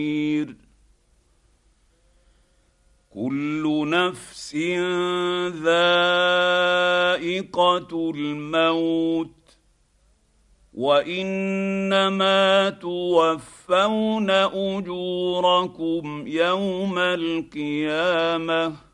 كل نفس ذائقه الموت وانما توفون اجوركم يوم القيامه